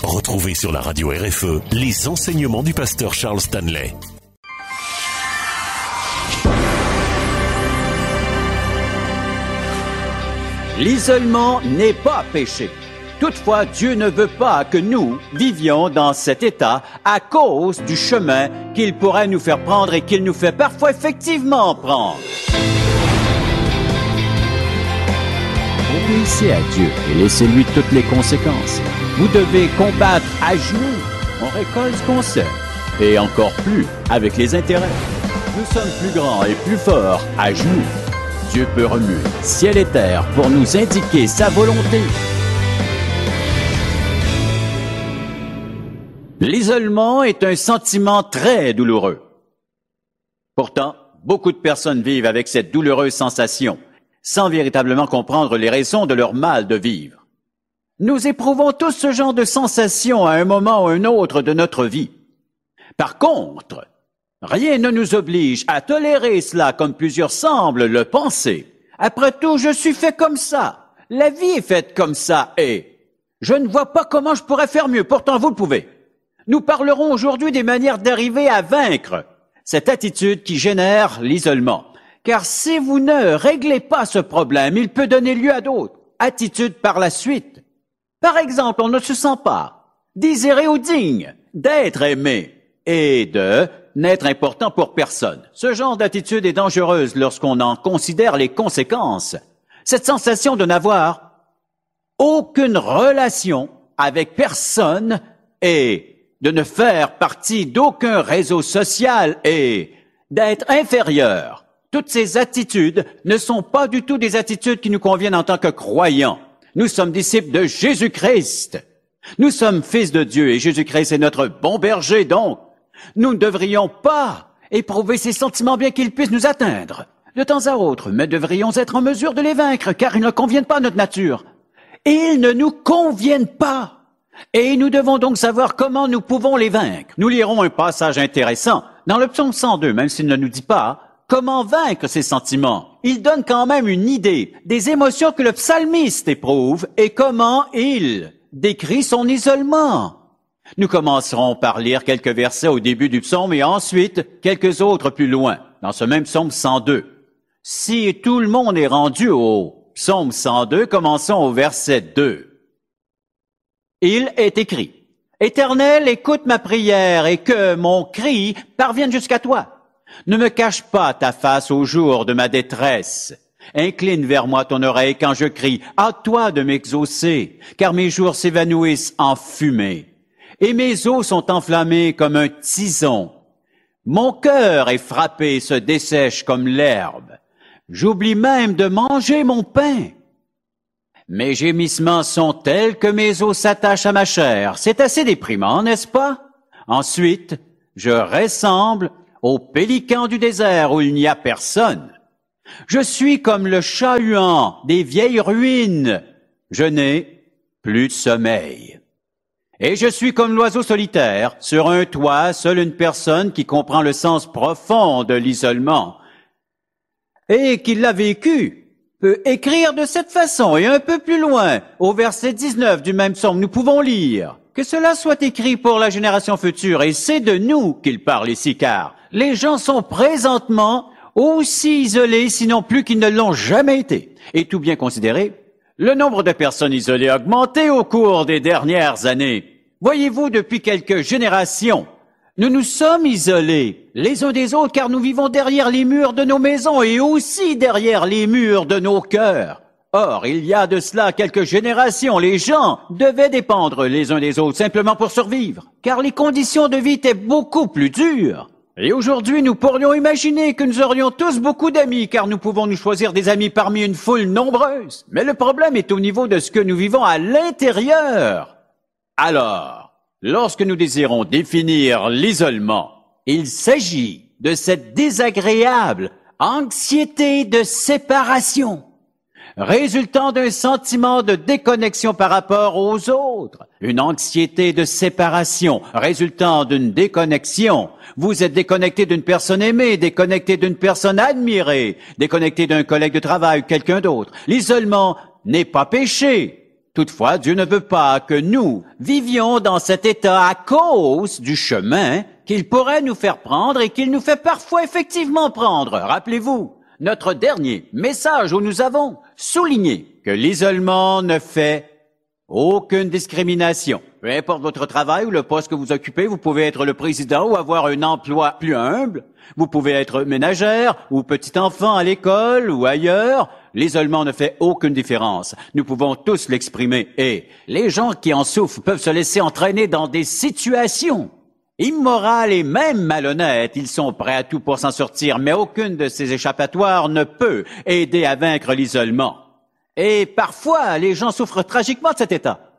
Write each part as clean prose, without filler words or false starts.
Retrouvez sur la radio RFE les enseignements du pasteur Charles Stanley. L'isolement n'est pas péché. Toutefois, Dieu ne veut pas que nous vivions dans cet état à cause du chemin qu'il pourrait nous faire prendre et qu'il nous fait parfois effectivement prendre. Obéissez à Dieu et laissez-lui toutes les conséquences. Vous devez combattre à genoux. On récolte ce qu'on sème. Et encore plus avec les intérêts. Nous sommes plus grands et plus forts à genoux. Dieu peut remuer ciel et terre pour nous indiquer sa volonté. L'isolement est un sentiment très douloureux. Pourtant, beaucoup de personnes vivent avec cette douloureuse sensation, sans véritablement comprendre les raisons de leur mal de vivre. Nous éprouvons tous ce genre de sensation à un moment ou à un autre de notre vie. Par contre, rien ne nous oblige à tolérer cela comme plusieurs semblent le penser. Après tout, je suis fait comme ça. La vie est faite comme ça et je ne vois pas comment je pourrais faire mieux. Pourtant, vous le pouvez. Nous parlerons aujourd'hui des manières d'arriver à vaincre cette attitude qui génère l'isolement. Car si vous ne réglez pas ce problème, il peut donner lieu à d'autres attitudes par la suite. Par exemple, on ne se sent pas désiré ou digne d'être aimé et de n'être important pour personne. Ce genre d'attitude est dangereuse lorsqu'on en considère les conséquences. Cette sensation de n'avoir aucune relation avec personne et de ne faire partie d'aucun réseau social et d'être inférieur. Toutes ces attitudes ne sont pas du tout des attitudes qui nous conviennent en tant que croyants. Nous sommes disciples de Jésus-Christ. Nous sommes fils de Dieu et Jésus-Christ est notre bon berger, donc nous ne devrions pas éprouver ces sentiments bien qu'ils puissent nous atteindre de temps à autre, mais devrions être en mesure de les vaincre car ils ne conviennent pas à notre nature. Ils ne nous conviennent pas. Et nous devons donc savoir comment nous pouvons les vaincre. Nous lirons un passage intéressant dans le psaume 102, même s'il ne nous dit pas comment vaincre ces sentiments. Il donne quand même une idée des émotions que le psalmiste éprouve et comment il décrit son isolement. Nous commencerons par lire quelques versets au début du psaume et ensuite quelques autres plus loin, dans ce même psaume 102. Si tout le monde est rendu au psaume 102, commençons au verset 2. Il est écrit, « Éternel, écoute ma prière et que mon cri parvienne jusqu'à toi. Ne me cache pas ta face au jour de ma détresse. Incline vers moi ton oreille quand je crie. Hâte-toi de m'exaucer, car mes jours s'évanouissent en fumée. Et mes os sont enflammés comme un tison. Mon cœur est frappé, se dessèche comme l'herbe. J'oublie même de manger mon pain. Mes gémissements sont tels que mes os s'attachent à ma chair. C'est assez déprimant, n'est-ce pas? Ensuite, je ressemble au pélican du désert où il n'y a personne. Je suis comme le chat-huant des vieilles ruines. Je n'ai plus de sommeil. Et je suis comme l'oiseau solitaire, sur un toit, seule une personne qui comprend le sens profond de l'isolement et qui l'a vécu peut écrire de cette façon. Et un peu plus loin, au verset 19 du même psaume, nous pouvons lire que cela soit écrit pour la génération future. Et c'est de nous qu'il parle ici, car les gens sont présentement aussi isolés, sinon plus qu'ils ne l'ont jamais été. Et tout bien considéré, le nombre de personnes isolées a augmenté au cours des dernières années. Voyez-vous, depuis quelques générations, nous nous sommes isolés les uns des autres car nous vivons derrière les murs de nos maisons et aussi derrière les murs de nos cœurs. Or, il y a de cela quelques générations, les gens devaient dépendre les uns des autres simplement pour survivre, car les conditions de vie étaient beaucoup plus dures. Et aujourd'hui, nous pourrions imaginer que nous aurions tous beaucoup d'amis, car nous pouvons nous choisir des amis parmi une foule nombreuse. Mais le problème est au niveau de ce que nous vivons à l'intérieur. Alors, lorsque nous désirons définir l'isolement, il s'agit de cette désagréable anxiété de séparation, résultant d'un sentiment de déconnexion par rapport aux autres. Une anxiété de séparation résultant d'une déconnexion. Vous êtes déconnecté d'une personne aimée, déconnecté d'une personne admirée, déconnecté d'un collègue de travail ou quelqu'un d'autre. L'isolement n'est pas péché. Toutefois, Dieu ne veut pas que nous vivions dans cet état à cause du chemin qu'il pourrait nous faire prendre et qu'il nous fait parfois effectivement prendre. Rappelez-vous, notre dernier message où nous avons souligné que l'isolement ne fait aucune discrimination. Peu importe votre travail ou le poste que vous occupez, vous pouvez être le président ou avoir un emploi plus humble. Vous pouvez être ménagère ou petit enfant à l'école ou ailleurs. L'isolement ne fait aucune différence. Nous pouvons tous l'exprimer. Et les gens qui en souffrent peuvent se laisser entraîner dans des situations immorales et même malhonnêtes. Ils sont prêts à tout pour s'en sortir, mais aucune de ces échappatoires ne peut aider à vaincre l'isolement. Et parfois, les gens souffrent tragiquement de cet état,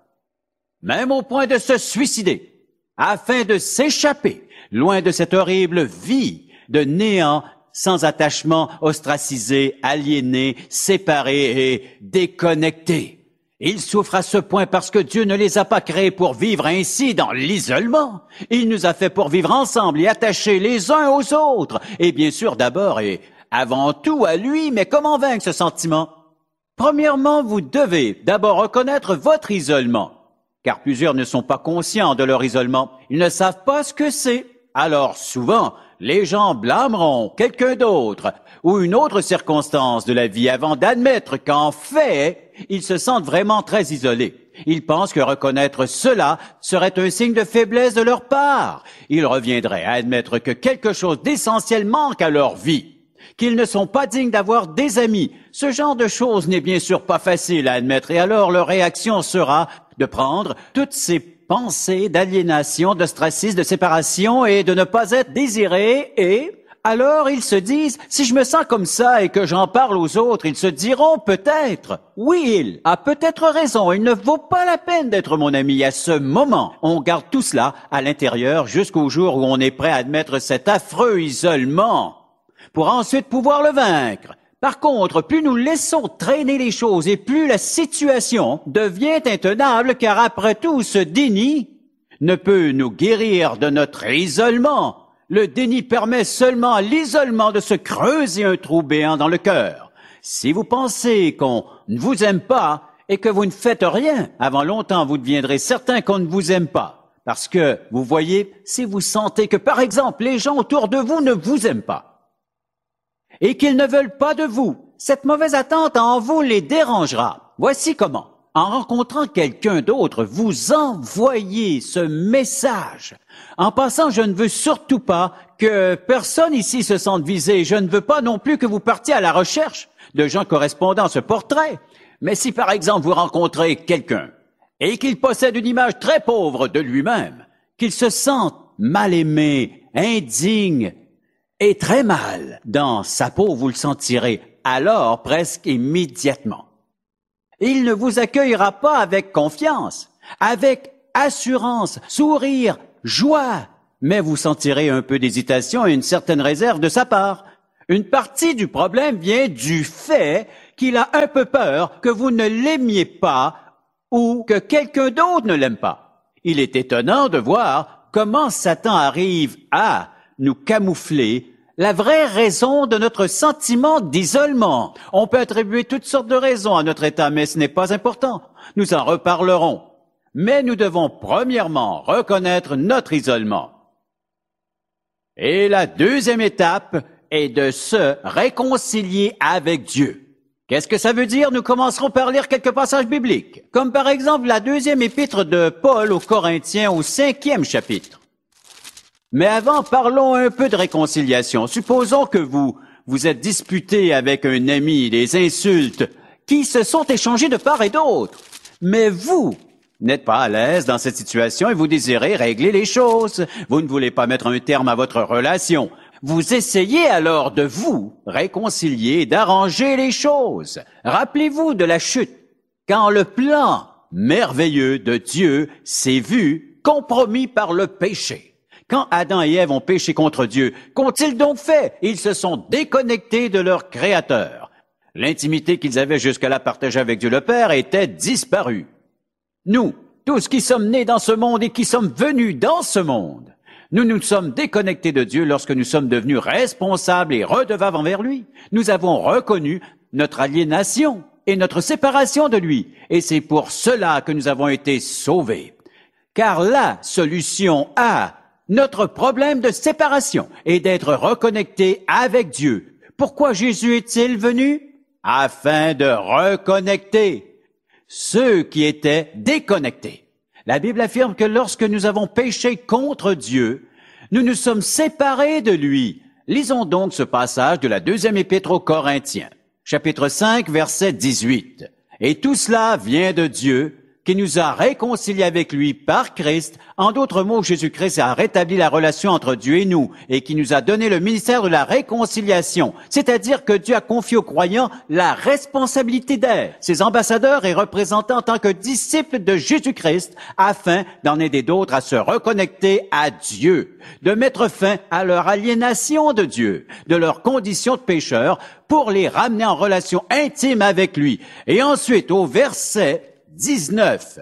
même au point de se suicider, afin de s'échapper loin de cette horrible vie de néant, sans attachement, ostracisé, aliéné, séparé et déconnecté. Ils souffrent à ce point parce que Dieu ne les a pas créés pour vivre ainsi dans l'isolement. Il nous a fait pour vivre ensemble et attachés les uns aux autres. Et bien sûr, d'abord et avant tout à lui, mais comment vaincre ce sentiment? Premièrement, vous devez d'abord reconnaître votre isolement, car plusieurs ne sont pas conscients de leur isolement. Ils ne savent pas ce que c'est. Alors souvent, les gens blâmeront quelqu'un d'autre ou une autre circonstance de la vie avant d'admettre qu'en fait, ils se sentent vraiment très isolés. Ils pensent que reconnaître cela serait un signe de faiblesse de leur part. Ils reviendraient à admettre que quelque chose d'essentiel manque à leur vie, qu'ils ne sont pas dignes d'avoir des amis. Ce genre de choses n'est bien sûr pas facile à admettre et alors leur réaction sera de prendre toutes ces pensées d'aliénation, d'ostracisme, de séparation et de ne pas être désirés et alors ils se disent, si je me sens comme ça et que j'en parle aux autres, ils se diront peut-être, oui, il a peut-être raison, il ne vaut pas la peine d'être mon ami. À ce moment, on garde tout cela à l'intérieur jusqu'au jour où on est prêt à admettre cet affreux isolement pour ensuite pouvoir le vaincre. Par contre, plus nous laissons traîner les choses et plus la situation devient intenable, car après tout, ce déni ne peut nous guérir de notre isolement. Le déni permet seulement à l'isolement de se creuser un trou béant dans le cœur. Si vous pensez qu'on ne vous aime pas et que vous ne faites rien, avant longtemps vous deviendrez certain qu'on ne vous aime pas. Parce que, vous voyez, si vous sentez que, par exemple, les gens autour de vous ne vous aiment pas, et qu'ils ne veulent pas de vous, cette mauvaise attente en vous les dérangera. Voici comment. En rencontrant quelqu'un d'autre, vous envoyez ce message. En passant, je ne veux surtout pas que personne ici se sente visé. Je ne veux pas non plus que vous partiez à la recherche de gens correspondant à ce portrait. Mais si par exemple vous rencontrez quelqu'un et qu'il possède une image très pauvre de lui-même, qu'il se sente mal aimé, indigne, et très mal dans sa peau, vous le sentirez alors presque immédiatement. Il ne vous accueillera pas avec confiance, avec assurance, sourire, joie, mais vous sentirez un peu d'hésitation et une certaine réserve de sa part. Une partie du problème vient du fait qu'il a un peu peur que vous ne l'aimiez pas ou que quelqu'un d'autre ne l'aime pas. Il est étonnant de voir comment Satan arrive à nous camoufler la vraie raison de notre sentiment d'isolement. On peut attribuer toutes sortes de raisons à notre état, mais ce n'est pas important. Nous en reparlerons. Mais nous devons premièrement reconnaître notre isolement. Et la deuxième étape est de se réconcilier avec Dieu. Qu'est-ce que ça veut dire? Nous commencerons par lire quelques passages bibliques, comme par exemple la deuxième épître de Paul aux Corinthiens au 5e chapitre. Mais avant, parlons un peu de réconciliation. Supposons que vous êtes disputé avec un ami, des insultes qui se sont échangées de part et d'autre. Mais vous n'êtes pas à l'aise dans cette situation et vous désirez régler les choses. Vous ne voulez pas mettre un terme à votre relation. Vous essayez alors de vous réconcilier, d'arranger les choses. Rappelez-vous de la chute, quand le plan merveilleux de Dieu s'est vu compromis par le péché. Quand Adam et Ève ont péché contre Dieu, qu'ont-ils donc fait? Ils se sont déconnectés de leur Créateur. L'intimité qu'ils avaient jusque-là partagée avec Dieu le Père était disparue. Nous, tous qui sommes nés dans ce monde et qui sommes venus dans ce monde, nous nous sommes déconnectés de Dieu lorsque nous sommes devenus responsables et redevables envers lui. Nous avons reconnu notre aliénation et notre séparation de lui. Et c'est pour cela que nous avons été sauvés. Car la solution à notre problème de séparation est d'être reconnecté avec Dieu. Pourquoi Jésus est-il venu? Afin de reconnecter ceux qui étaient déconnectés. La Bible affirme que lorsque nous avons péché contre Dieu, nous nous sommes séparés de lui. Lisons donc ce passage de la deuxième épître aux Corinthiens, chapitre 5, verset 18. Et tout cela vient de Dieu, qui nous a réconciliés avec lui par Christ. En d'autres mots, Jésus-Christ a rétabli la relation entre Dieu et nous et qui nous a donné le ministère de la réconciliation. C'est-à-dire que Dieu a confié aux croyants la responsabilité d'être ses ambassadeurs et représentants en tant que disciples de Jésus-Christ afin d'en aider d'autres à se reconnecter à Dieu, de mettre fin à leur aliénation de Dieu, de leur condition de pécheurs pour les ramener en relation intime avec lui. Et ensuite, au verset 19.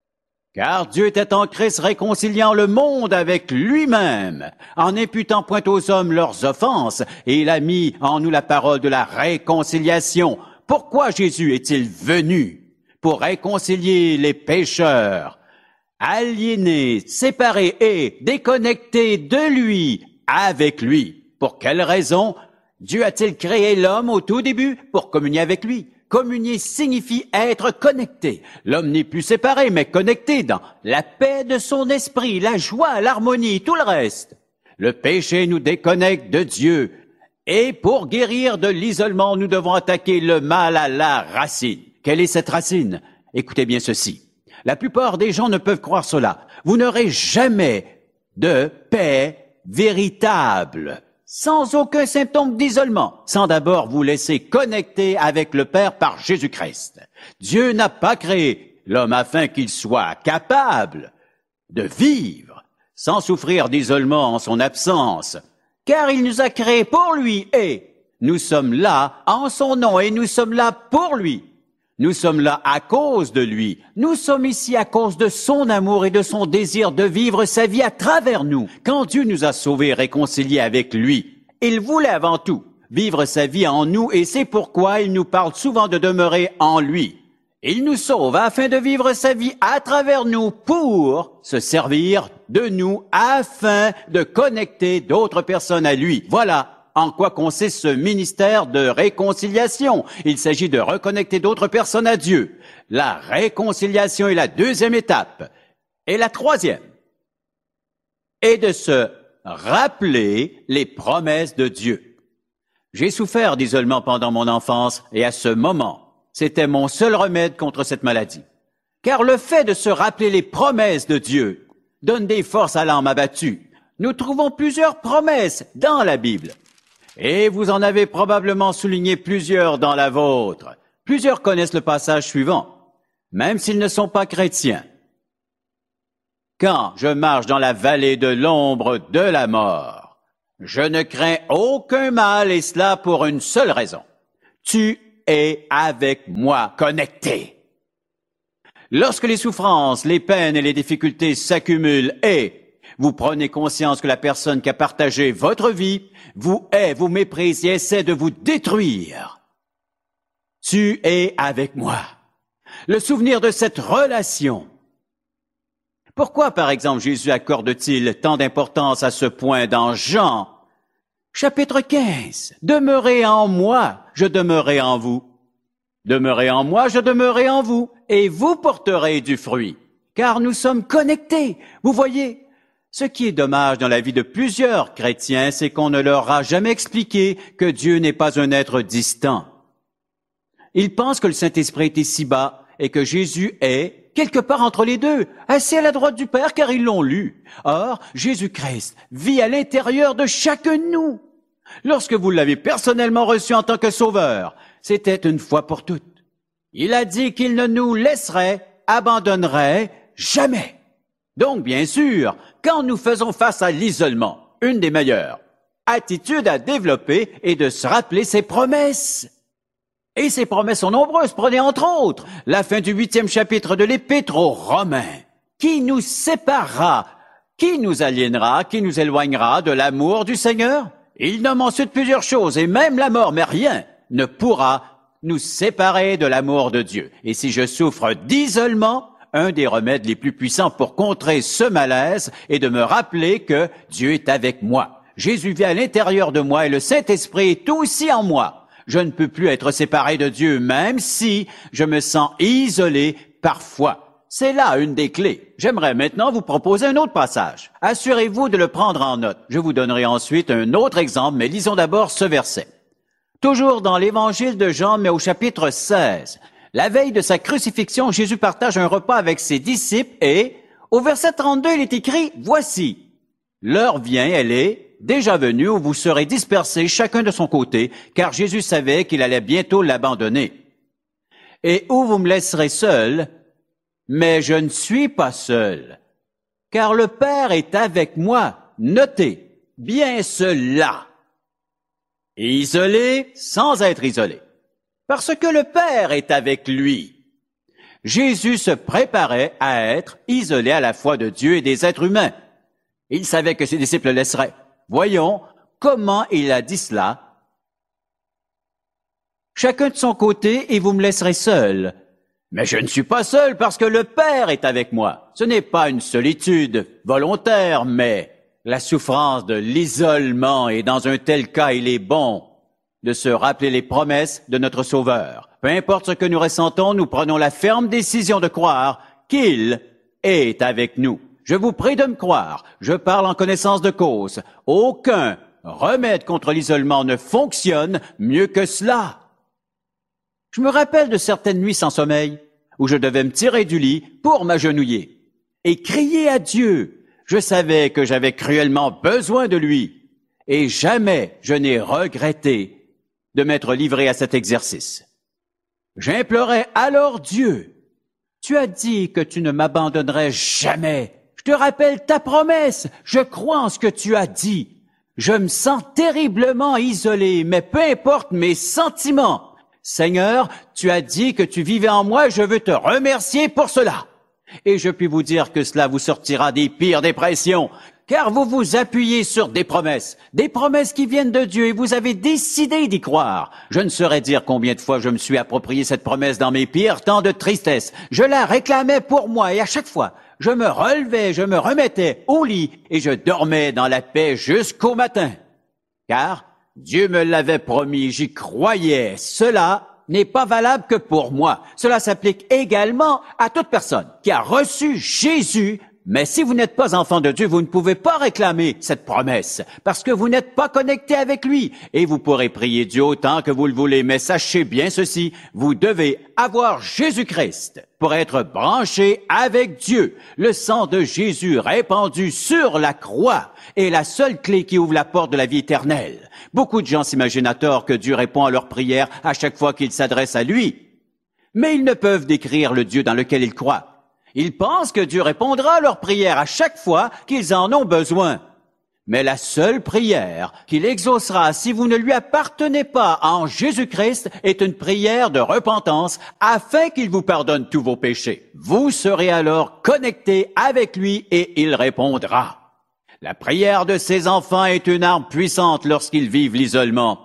Car Dieu était en Christ réconciliant le monde avec lui-même, en n'imputant point aux hommes leurs offenses, et il a mis en nous la parole de la réconciliation. Pourquoi Jésus est-il venu? Pour réconcilier les pécheurs, aliénés, séparés et déconnectés de lui, avec lui. Pour quelle raison? Dieu a-t-il créé l'homme au tout début? Pour communier avec lui. Communier signifie être connecté. L'homme n'est plus séparé, mais connecté dans la paix de son esprit, la joie, l'harmonie, tout le reste. Le péché nous déconnecte de Dieu. Et pour guérir de l'isolement, nous devons attaquer le mal à la racine. Quelle est cette racine? Écoutez bien ceci. La plupart des gens ne peuvent croire cela. Vous n'aurez jamais de paix véritable, sans aucun symptôme d'isolement, sans d'abord vous laisser connecter avec le Père par Jésus-Christ. Dieu n'a pas créé l'homme afin qu'il soit capable de vivre sans souffrir d'isolement en son absence, car il nous a créés pour lui et nous sommes là en son nom et nous sommes là pour lui. Nous sommes là à cause de lui. Nous sommes ici à cause de son amour et de son désir de vivre sa vie à travers nous. Quand Dieu nous a sauvés et réconciliés avec lui, il voulait avant tout vivre sa vie en nous et c'est pourquoi il nous parle souvent de demeurer en lui. Il nous sauve afin de vivre sa vie à travers nous pour se servir de nous afin de connecter d'autres personnes à lui. Voilà en quoi consiste ce ministère de réconciliation. Il s'agit de reconnecter d'autres personnes à Dieu. La réconciliation est la deuxième étape. Et la troisième est de se rappeler les promesses de Dieu. J'ai souffert d'isolement pendant mon enfance et à ce moment, c'était mon seul remède contre cette maladie. Car le fait de se rappeler les promesses de Dieu donne des forces à l'âme abattue. Nous trouvons plusieurs promesses dans la Bible. Et vous en avez probablement souligné plusieurs dans la vôtre. Plusieurs connaissent le passage suivant, même s'ils ne sont pas chrétiens. Quand je marche dans la vallée de l'ombre de la mort, je ne crains aucun mal et cela pour une seule raison. Tu es avec moi connecté. Lorsque les souffrances, les peines et les difficultés s'accumulent et vous prenez conscience que la personne qui a partagé votre vie vous hait, vous méprise et essaie de vous détruire. Tu es avec moi. Le souvenir de cette relation. Pourquoi, par exemple, Jésus accorde-t-il tant d'importance à ce point dans Jean, chapitre 15? Demeurez en moi, je demeurerai en vous. Demeurez en moi, je demeurerai en vous, et vous porterez du fruit, car nous sommes connectés. Vous voyez, ce qui est dommage dans la vie de plusieurs chrétiens, c'est qu'on ne leur a jamais expliqué que Dieu n'est pas un être distant. Ils pensent que le Saint-Esprit est ici-bas et que Jésus est quelque part entre les deux, assis à la droite du Père, car ils l'ont lu. Or, Jésus-Christ vit à l'intérieur de chacun de nous. Lorsque vous l'avez personnellement reçu en tant que sauveur, c'était une fois pour toutes. Il a dit qu'il ne nous laisserait, abandonnerait jamais. Donc, bien sûr, quand nous faisons face à l'isolement, une des meilleures attitudes à développer est de se rappeler ses promesses. Et ces promesses sont nombreuses. Prenez entre autres la fin du 8e chapitre de l'Épître aux Romains. Qui nous séparera, qui nous aliénera, qui nous éloignera de l'amour du Seigneur? Il nomme ensuite plusieurs choses, et même la mort, mais rien ne pourra nous séparer de l'amour de Dieu. Et si je souffre d'isolement, un des remèdes les plus puissants pour contrer ce malaise est de me rappeler que Dieu est avec moi. Jésus vit à l'intérieur de moi et le Saint-Esprit est aussi en moi. Je ne peux plus être séparé de Dieu, même si je me sens isolé parfois. C'est là une des clés. J'aimerais maintenant vous proposer un autre passage. Assurez-vous de le prendre en note. Je vous donnerai ensuite un autre exemple, mais lisons d'abord ce verset. Toujours dans l'Évangile de Jean, mais au chapitre 16. La veille de sa crucifixion, Jésus partage un repas avec ses disciples et, au verset 32, il est écrit, « Voici, l'heure vient, elle est déjà venue où vous serez dispersés chacun de son côté, car Jésus savait qu'il allait bientôt l'abandonner. Et où vous me laisserez seul, mais je ne suis pas seul, car le Père est avec moi. » Notez bien cela. Isolé sans être isolé, parce que le Père est avec lui. Jésus se préparait à être isolé à la fois de Dieu et des êtres humains. Il savait que ses disciples le laisseraient. Voyons comment il a dit cela. Chacun de son côté, et vous me laisserez seul. Mais je ne suis pas seul parce que le Père est avec moi. Ce n'est pas une solitude volontaire, mais la souffrance de l'isolement. Et dans un tel cas, il est bon de se rappeler les promesses de notre Sauveur. Peu importe ce que nous ressentons, nous prenons la ferme décision de croire qu'il est avec nous. Je vous prie de me croire, je parle en connaissance de cause. Aucun remède contre l'isolement ne fonctionne mieux que cela. Je me rappelle de certaines nuits sans sommeil où je devais me tirer du lit pour m'agenouiller et crier à Dieu. Je savais que j'avais cruellement besoin de lui et jamais je n'ai regretté de m'être livré à cet exercice. J'implorais alors Dieu. Tu as dit que tu ne m'abandonnerais jamais. Je te rappelle ta promesse. Je crois en ce que tu as dit. Je me sens terriblement isolé, mais peu importe mes sentiments. Seigneur, tu as dit que tu vivais en moi et je veux te remercier pour cela. Et je puis vous dire que cela vous sortira des pires dépressions, car vous vous appuyez sur des promesses qui viennent de Dieu et vous avez décidé d'y croire. Je ne saurais dire combien de fois je me suis approprié cette promesse dans mes pires temps de tristesse. Je la réclamais pour moi et à chaque fois, je me relevais, je me remettais au lit et je dormais dans la paix jusqu'au matin. Car Dieu me l'avait promis, j'y croyais. Cela n'est pas valable que pour moi. Cela s'applique également à toute personne qui a reçu Jésus. Mais si vous n'êtes pas enfant de Dieu, vous ne pouvez pas réclamer cette promesse parce que vous n'êtes pas connecté avec lui. Et vous pourrez prier Dieu autant que vous le voulez. Mais sachez bien ceci, vous devez avoir Jésus-Christ pour être branché avec Dieu. Le sang de Jésus répandu sur la croix est la seule clé qui ouvre la porte de la vie éternelle. Beaucoup de gens s'imaginent à tort que Dieu répond à leurs prières à chaque fois qu'ils s'adressent à lui. Mais ils ne peuvent décrire le Dieu dans lequel ils croient. Ils pensent que Dieu répondra à leurs prières à chaque fois qu'ils en ont besoin. Mais la seule prière qu'il exaucera si vous ne lui appartenez pas en Jésus-Christ est une prière de repentance afin qu'il vous pardonne tous vos péchés. Vous serez alors connectés avec lui et il répondra. La prière de ses enfants est une arme puissante lorsqu'ils vivent l'isolement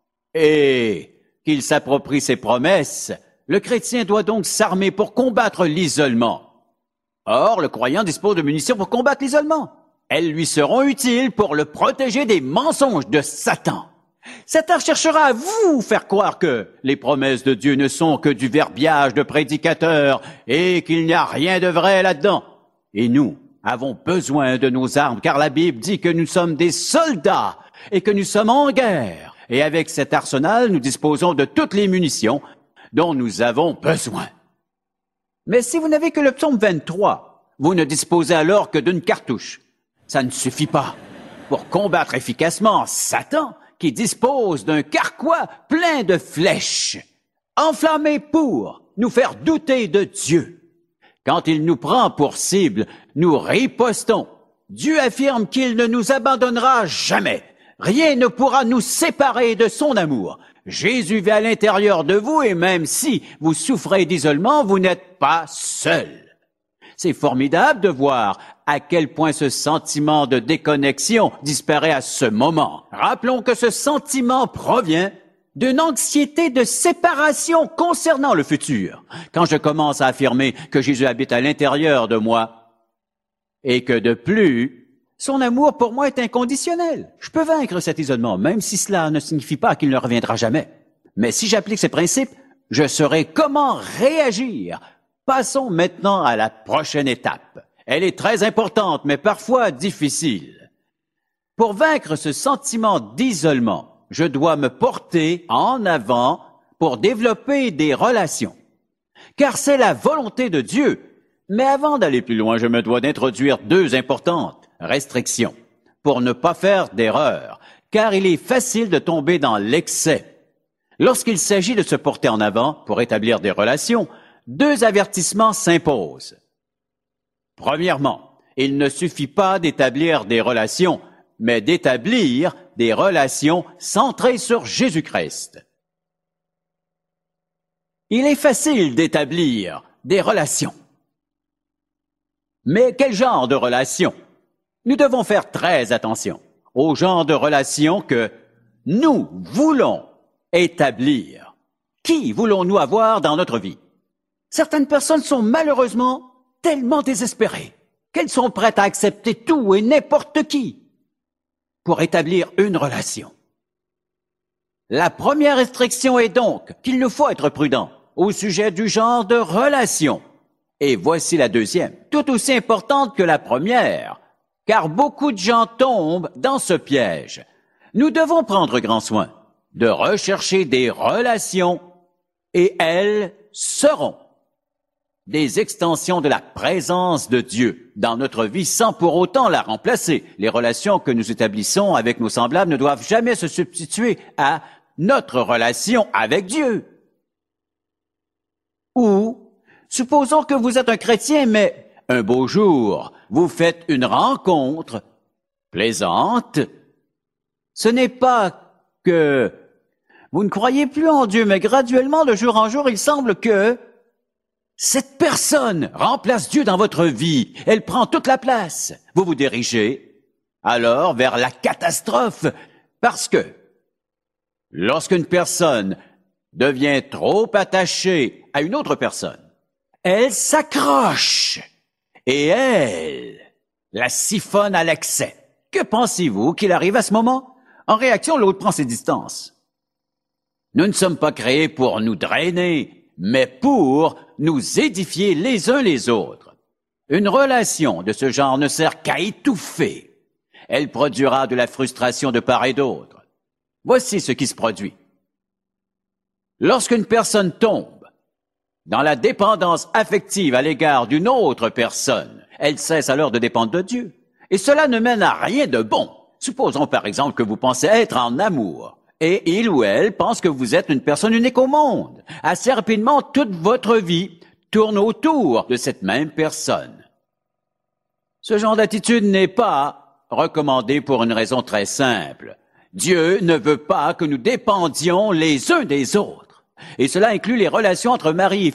et qu'ils s'approprient ses promesses. Le chrétien doit donc s'armer pour combattre l'isolement. Or, le croyant dispose de munitions pour combattre l'isolement. Elles lui seront utiles pour le protéger des mensonges de Satan. Satan cherchera à vous faire croire que les promesses de Dieu ne sont que du verbiage de prédicateurs et qu'il n'y a rien de vrai là-dedans. Et nous avons besoin de nos armes, car la Bible dit que nous sommes des soldats et que nous sommes en guerre. Et avec cet arsenal, nous disposons de toutes les munitions dont nous avons besoin. Mais si vous n'avez que le psaume 23, vous ne disposez alors que d'une cartouche. Ça ne suffit pas pour combattre efficacement Satan qui dispose d'un carquois plein de flèches, enflammé pour nous faire douter de Dieu. Quand il nous prend pour cible, nous ripostons. Dieu affirme qu'il ne nous abandonnera jamais. Rien ne pourra nous séparer de son amour. Jésus vit à l'intérieur de vous et même si vous souffrez d'isolement, vous n'êtes pas seul. C'est formidable de voir à quel point ce sentiment de déconnexion disparaît à ce moment. Rappelons que ce sentiment provient d'une anxiété de séparation concernant le futur. Quand je commence à affirmer que Jésus habite à l'intérieur de moi et que de plus, son amour pour moi est inconditionnel. Je peux vaincre cet isolement, même si cela ne signifie pas qu'il ne reviendra jamais. Mais si j'applique ces principes, je saurai comment réagir. Passons maintenant à la prochaine étape. Elle est très importante, mais parfois difficile. Pour vaincre ce sentiment d'isolement, je dois me porter en avant pour développer des relations. Car c'est la volonté de Dieu. Mais avant d'aller plus loin, je me dois d'introduire 2 importantes restrictions pour ne pas faire d'erreur, car il est facile de tomber dans l'excès. Lorsqu'il s'agit de se porter en avant pour établir des relations, 2 avertissements s'imposent. Premièrement, il ne suffit pas d'établir des relations, mais d'établir des relations centrées sur Jésus-Christ. Il est facile d'établir des relations. Mais quel genre de relations? Nous devons faire très attention au genre de relations que nous voulons établir. Qui voulons-nous avoir dans notre vie? Certaines personnes sont malheureusement tellement désespérées qu'elles sont prêtes à accepter tout et n'importe qui pour établir une relation. La première restriction est donc qu'il nous faut être prudent au sujet du genre de relation. Et voici la deuxième, tout aussi importante que la première, car beaucoup de gens tombent dans ce piège. Nous devons prendre grand soin de rechercher des relations et elles seront des extensions de la présence de Dieu dans notre vie sans pour autant la remplacer. Les relations que nous établissons avec nos semblables ne doivent jamais se substituer à notre relation avec Dieu. Ou, supposons que vous êtes un chrétien, mais un beau jour, vous faites une rencontre plaisante. Ce n'est pas que vous ne croyez plus en Dieu, mais graduellement, de jour en jour, il semble que cette personne remplace Dieu dans votre vie. Elle prend toute la place. Vous vous dirigez alors vers la catastrophe parce que lorsqu'une personne devient trop attachée à une autre personne, elle s'accroche et elle la siphonne à l'excès. Que pensez-vous qu'il arrive à ce moment? En réaction, l'autre prend ses distances. Nous ne sommes pas créés pour nous drainer, mais pour nous édifier les uns les autres. Une relation de ce genre ne sert qu'à étouffer. Elle produira de la frustration de part et d'autre. Voici ce qui se produit. Lorsqu'une personne tombe dans la dépendance affective à l'égard d'une autre personne, elle cesse alors de dépendre de Dieu. Et cela ne mène à rien de bon. Supposons par exemple que vous pensez être en amour. Et il ou elle pense que vous êtes une personne unique au monde. Assez rapidement, toute votre vie tourne autour de cette même personne. Ce genre d'attitude n'est pas recommandé pour une raison très simple. Dieu ne veut pas que nous dépendions les uns des autres. Et cela inclut les relations entre mari et